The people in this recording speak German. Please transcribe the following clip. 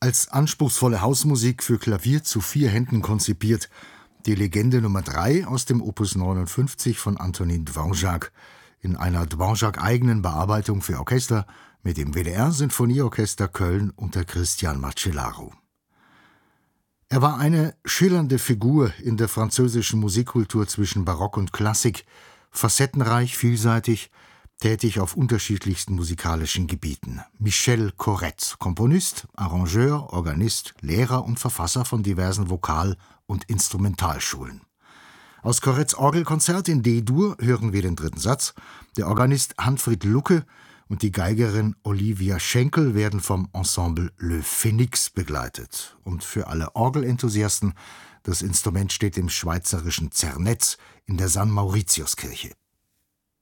Als anspruchsvolle Hausmusik für Klavier zu 4 Händen konzipiert, die Legende Nummer 3 aus dem Opus 59 von Antonin Dvorak in einer Dvorak-eigenen Bearbeitung für Orchester mit dem WDR-Sinfonieorchester Köln unter Christian Macellaro. Er war eine schillernde Figur in der französischen Musikkultur zwischen Barock und Klassik, facettenreich, vielseitig, tätig auf unterschiedlichsten musikalischen Gebieten. Michel Corrette, Komponist, Arrangeur, Organist, Lehrer und Verfasser von diversen Vokal- und Instrumentalschulen. Aus Correttes Orgelkonzert in D-Dur hören wir den 3. Satz. Der Organist Hanfried Lucke und die Geigerin Olivia Schenkel werden vom Ensemble Le Phénix begleitet. Und für alle Orgelenthusiasten, das Instrument steht im schweizerischen Zernetz in der San Mauritiuskirche.